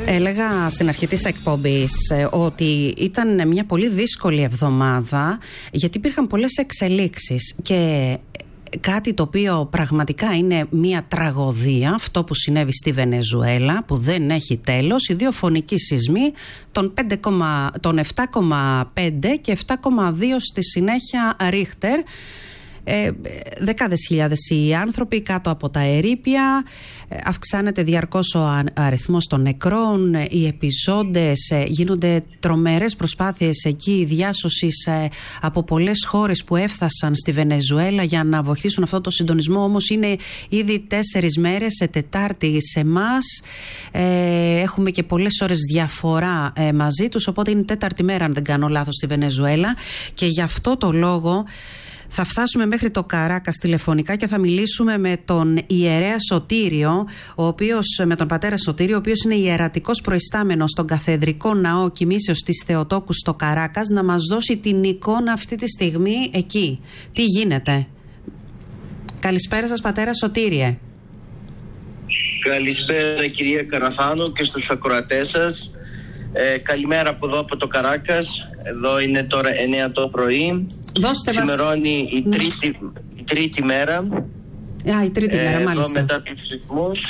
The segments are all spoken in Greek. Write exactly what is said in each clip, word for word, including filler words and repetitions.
Έλεγα στην αρχή της εκπομπής ότι ήταν μια πολύ δύσκολη εβδομάδα, γιατί υπήρχαν πολλές εξελίξεις και κάτι το οποίο πραγματικά είναι μια τραγωδία, αυτό που συνέβη στη Βενεζουέλα, που δεν έχει τέλος. Οι δύο φωνικοί σεισμοί των επτά κόμμα πέντε και επτά κόμμα δύο στη συνέχεια Ρίχτερ. Ε, δεκάδες χιλιάδες οι άνθρωποι κάτω από τα ερείπια, ε, αυξάνεται διαρκώς ο αριθμός των νεκρών, οι επιζώντες, ε, γίνονται τρομερές προσπάθειες εκεί διάσωσης ε, από πολλές χώρες που έφτασαν στη Βενεζουέλα για να βοηθήσουν αυτό το συντονισμό. Όμως είναι ήδη τέσσερις μέρες, σε Τετάρτη σε εμάς, ε, έχουμε και πολλές ώρες διαφορά ε, μαζί τους, οπότε είναι τέταρτη μέρα αν δεν κάνω λάθος στη Βενεζουέλα, και γι' αυτό το λόγο θα φτάσουμε μέχρι το Καράκας τηλεφωνικά και θα μιλήσουμε με τον ιερέα Σωτήριο, ο οποίος, με τον πατέρα Σωτήριο, ο οποίος είναι ιερατικός προϊστάμενος στον Καθεδρικό Ναό Κοιμήσεως της Θεοτόκου στο Καράκας, να μας δώσει την εικόνα αυτή τη στιγμή εκεί. Τι γίνεται? Καλησπέρα σας, πατέρα Σωτήριε. Καλησπέρα κυρία Καραθάνου και στους ακροατές σας. Ε, καλημέρα από εδώ από το Καράκας. Εδώ είναι τώρα εννιά το πρωί. Δώστε Ξημερώνει η, ναι. τρίτη, η τρίτη μέρα. Α, η τρίτη μέρα, ε, μάλιστα. Εδώ μετά τους σεισμούς.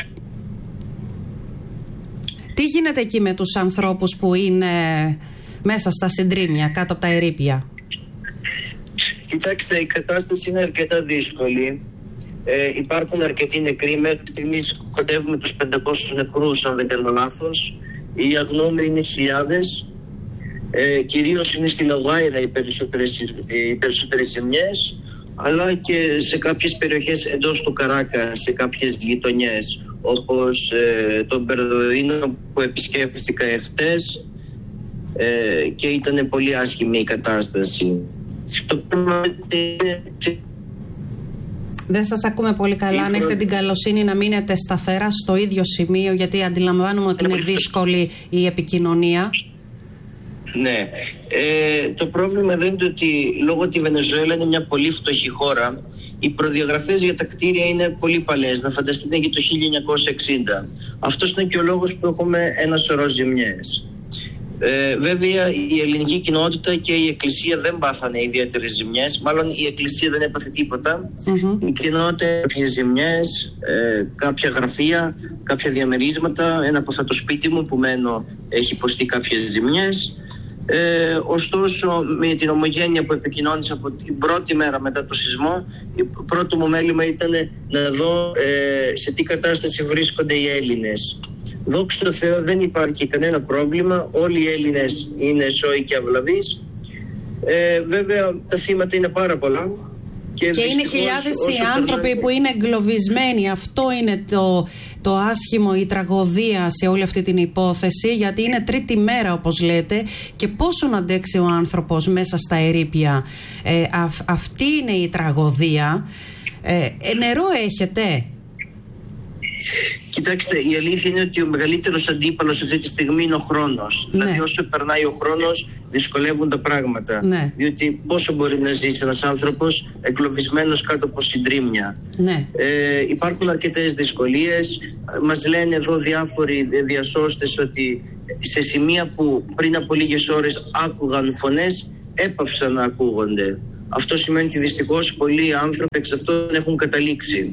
Τι γίνεται εκεί με τους ανθρώπους που είναι μέσα στα συντρίμμια, κάτω από τα ερείπια? Κοιτάξτε, η κατάσταση είναι αρκετά δύσκολη. Ε, υπάρχουν αρκετοί νεκροί. Μέχρι στιγμής κοντεύουμε τους πεντακόσιους νεκρούς, αν δεν κάνω λάθος. Οι αγνώμενοι είναι χιλιάδες. Ε, κυρίως είναι στην Λαγουάιρα οι περισσότερες, οι περισσότερες ζημιές, αλλά και σε κάποιες περιοχές εντός του Καράκα, σε κάποιες γειτονιές, όπως ε, τον Μπερδοδίνο που επισκέφθηκα εχθές, ε, και ήταν πολύ άσχημη η κατάσταση. Δεν σας ακούμε πολύ καλά. Αν έχετε την καλοσύνη να μείνετε σταθερά στο ίδιο σημείο, γιατί αντιλαμβάνουμε ότι είναι δύσκολη η επικοινωνία. Ναι. Ε, το πρόβλημα δεν είναι ότι λόγω ότι η Βενεζουέλα είναι μια πολύ φτωχή χώρα, οι προδιαγραφές για τα κτίρια είναι πολύ παλαιές. Να φανταστείτε για το χίλια εννιακόσια εξήντα. Αυτός είναι και ο λόγος που έχουμε ένα σωρό ζημιές. Ε, βέβαια η ελληνική κοινότητα και η εκκλησία δεν πάθανε ιδιαίτερες ζημιές. Μάλλον η εκκλησία δεν έπαθε τίποτα. Mm-hmm. Η κοινότητα κάποιες ζημιές, ε, κάποια γραφεία, κάποια διαμερίσματα. Ένα από αυτά το σπίτι μου που μένω έχει υποστεί κάποιες ζημιές. Ε, ωστόσο, με την ομογένεια που επικοινώνησα από την πρώτη μέρα μετά το σεισμό, το πρώτο μου μέλημα ήταν να δω ε, σε τι κατάσταση βρίσκονται οι Έλληνες. Δόξα τω Θεώ, δεν υπάρχει κανένα πρόβλημα. Όλοι οι Έλληνες είναι σώοι και αυλαβείς. Ε, βέβαια τα θύματα είναι πάρα πολλά. Και, και είναι χιλιάδες οι άνθρωποι περνάει... που είναι εγκλωβισμένοι. Αυτό είναι το, το άσχημο, η τραγωδία σε όλη αυτή την υπόθεση, γιατί είναι τρίτη μέρα όπως λέτε, και πόσο να αντέξει ο άνθρωπος μέσα στα ερείπια. Ε, α, αυτή είναι η τραγωδία. Ε, νερό έχετε? Κοιτάξτε, η αλήθεια είναι ότι ο μεγαλύτερος αντίπαλος αυτή τη στιγμή είναι ο χρόνος. Ναι. Δηλαδή όσο περνάει ο χρόνος δυσκολεύουν τα πράγματα. Ναι. Διότι πόσο μπορεί να ζήσει ένας άνθρωπος εγκλωβισμένος κάτω από συντρίμμια. Ναι. Ε, υπάρχουν αρκετές δυσκολίες. Μας λένε εδώ διάφοροι διασώστες ότι σε σημεία που πριν από λίγες ώρες άκουγαν φωνές, έπαυσαν να ακούγονται. Αυτό σημαίνει ότι δυστυχώς πολλοί άνθρωποι εξ αυτών έχουν καταλήξει.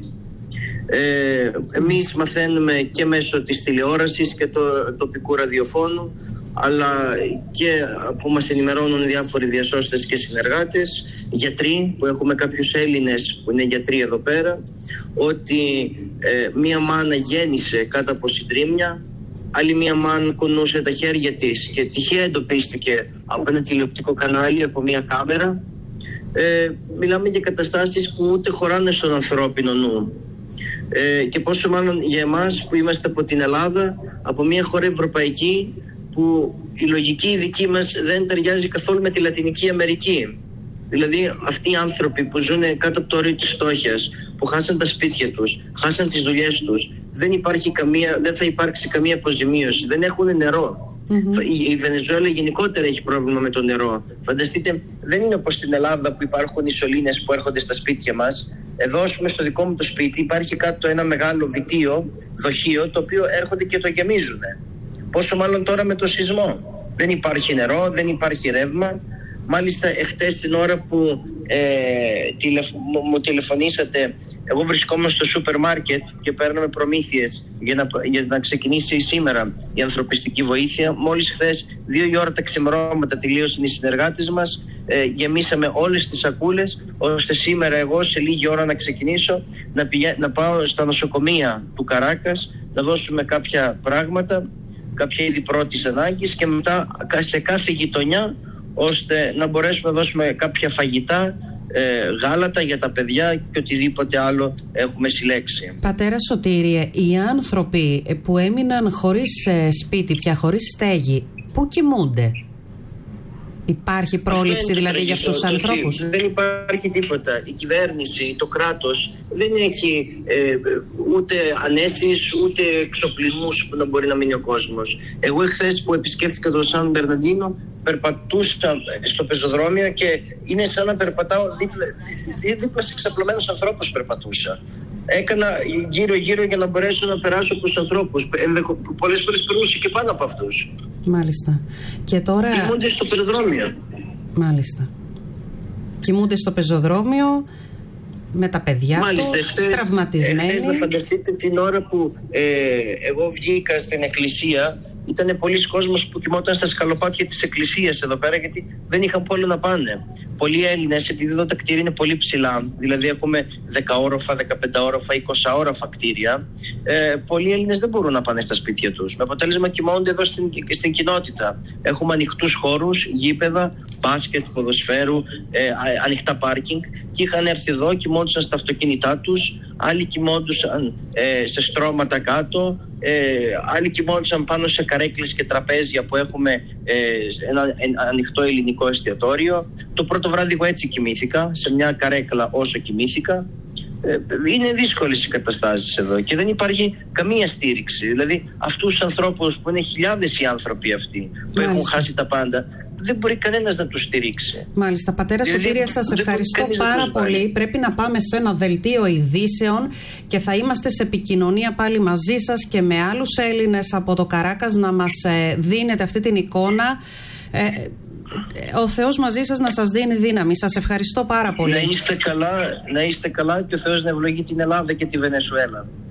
Ε, εμείς μαθαίνουμε και μέσω της τηλεόρασης και του τοπικού ραδιοφώνου, αλλά και που μας ενημερώνουν διάφοροι διασώστες και συνεργάτες, γιατροί, που έχουμε κάποιους Έλληνες που είναι γιατροί εδώ πέρα, ότι ε, μία μάνα γέννησε κάτω από συντρίμμια, άλλη μία μάνα κουνούσε τα χέρια της και τυχαία εντοπίστηκε από ένα τηλεοπτικό κανάλι, από μία κάμερα. Ε, μιλάμε για καταστάσεις που ούτε χωράνε στον ανθρώπινο νου. Ε, και πόσο μάλλον για εμάς που είμαστε από την Ελλάδα, από μια χώρα ευρωπαϊκή που η λογική δική μας δεν ταιριάζει καθόλου με τη Λατινική Αμερική. Δηλαδή αυτοί οι άνθρωποι που ζουν κάτω από το όριο της φτώχειας, που χάσαν τα σπίτια τους, χάσαν τις δουλειές τους, δεν, υπάρχει καμία, δεν θα υπάρξει καμία αποζημίωση, δεν έχουν νερό. Mm-hmm. Η, η Βενεζουέλα γενικότερα έχει πρόβλημα με το νερό. Φανταστείτε, δεν είναι όπως στην Ελλάδα που υπάρχουν οι σωλήνες που έρχονται στα σπίτια μας. Εδώ, ας πούμε, στο δικό μου το σπίτι υπάρχει κάτω ένα μεγάλο βιτίο, δοχείο, το οποίο έρχονται και το γεμίζουν. Πόσο μάλλον τώρα με το σεισμό. Δεν υπάρχει νερό, δεν υπάρχει ρεύμα. Μάλιστα εχθές την ώρα που ε, τηλεφ, μου, μου τηλεφωνήσατε, εγώ βρισκόμουν στο σούπερ μάρκετ και παίρναμε προμήθειες για να, για να ξεκινήσει σήμερα η ανθρωπιστική βοήθεια. Μόλις χθες δύο η ώρα τα ξημερώματα τελείωσαν οι συνεργάτες μας, ε, γεμίσαμε όλες τις σακούλες, ώστε σήμερα εγώ σε λίγη ώρα να ξεκινήσω να, πηγα, να πάω στα νοσοκομεία του Καράκας, να δώσουμε κάποια πράγματα, κάποια είδη πρώτης ανάγκης και μετά σε κάθε γειτονιά, ώστε να μπορέσουμε να δώσουμε κάποια φαγητά, ε, γάλατα για τα παιδιά και οτιδήποτε άλλο έχουμε συλλέξει. Πατέρα Σωτήριε, οι άνθρωποι που έμειναν χωρίς ε, σπίτι πια, χωρίς στέγη, πού κοιμούνται? Υπάρχει πρόληψη δηλαδή για αυτούς τους ανθρώπους? Δεν υπάρχει τίποτα. Η κυβέρνηση, το κράτος δεν έχει ε, ούτε ανέσεις ούτε εξοπλισμούς που να μπορεί να μείνει ο κόσμος. Εγώ εχθές που επισκέφθηκα το Σαν Μπερναντίνο περπατούσα στο πεζοδρόμιο και είναι σαν να περπατάω δίπλα, δίπλα σε εξαπλωμένους ανθρώπους περπατούσα. Έκανα γύρω-γύρω για να μπορέσω να περάσω από τους ανθρώπους. Πολλές φορές περνούσα και πάνω από αυτούς. Μάλιστα. Και τώρα... Κοιμούνται στο πεζοδρόμιο. Μάλιστα. Κοιμούνται στο πεζοδρόμιο με τα παιδιά Μάλιστα, τους, εχθές, τραυματισμένοι. Εχθές να φανταστείτε την ώρα που ε, εγώ βγήκα στην εκκλησία, ήταν πολλοί κόσμος που κοιμόταν στα σκαλοπάτια της εκκλησίας εδώ πέρα, γιατί δεν είχαν πόλο να πάνε. Πολλοί Έλληνες, επειδή εδώ τα κτίρια είναι πολύ ψηλά, δηλαδή έχουμε δέκα όροφα, δεκαπέντε όροφα, είκοσι όροφα κτίρια, ε, πολλοί Έλληνες δεν μπορούν να πάνε στα σπίτια τους. Με αποτέλεσμα κοιμώνται εδώ στην, στην κοινότητα. Έχουμε ανοιχτούς χώρους, γήπεδα, μπάσκετ, ποδοσφαίρου, ε, ανοιχτά πάρκινγκ, και είχαν έρθει εδώ, κοιμόντουσαν στα αυτοκίνητά τους, άλλοι κοιμόντουσαν ε, σε στρώματα κάτω, ε, άλλοι κοιμόντουσαν πάνω σε καρέκλες και τραπέζια που έχουμε ε, ένα, ένα ανοιχτό ελληνικό εστιατόριο. Το πρώτο βράδυ εγώ έτσι κοιμήθηκα, σε μια καρέκλα όσο κοιμήθηκα. Ε, είναι δύσκολες οι καταστάσεις εδώ και δεν υπάρχει καμία στήριξη. Δηλαδή αυτούς τους ανθρώπους που είναι χιλιάδες οι άνθρωποι αυτοί που Μάλιστα. έχουν χάσει τα πάντα, δεν μπορεί κανένας να τους στηρίξει. Μάλιστα. Πατέρα δηλαδή, Σωτήρια, σας ευχαριστώ πάρα πολύ. Πρέπει να πάμε σε ένα δελτίο ειδήσεων και θα είμαστε σε επικοινωνία πάλι μαζί σας και με άλλους Έλληνες από το Καράκας να μας ε, δίνετε αυτή την εικόνα. Ε, ο Θεός μαζί σας να σας δίνει δύναμη. Σας ευχαριστώ πάρα πολύ. Να είστε καλά, να είστε καλά και ο Θεός να ευλογεί την Ελλάδα και τη Βενεζουέλα.